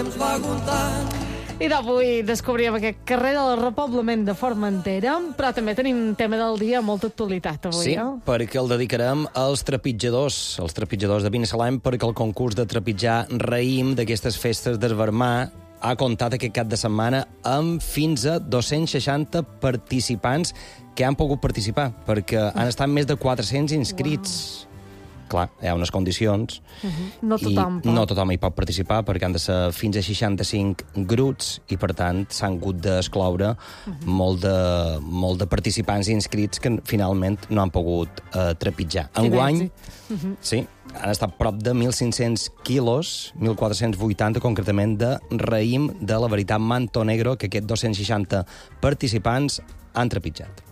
I d'avui descobríem aquest carrer del repoblament de Formentera, però també tenim un tema del dia amb molta actualitat avui, Sí, no? perquè el dedicarem als trepitjadors de Binissalem, perquè el concurs de trepitjar raïm d'aquestes festes d'Esvermar ha comptat aquest cap de setmana amb fins a 260 participants que han pogut participar, perquè han estat més de 400 inscrits. Wow. Clar, hi ha unes condicions. No tothom pot. No tothom hi pot participar, perquè han de ser fins a 65 grups i, per tant, s'han hagut d'excloure molt de participants inscrits que finalment no han pogut trepitjar. Enguany, sí, han estat prop de 1.500 quilos, 1.480 concretament, de raïm de la veritat Manto Negro, que aquests 260 participants han trepitjat.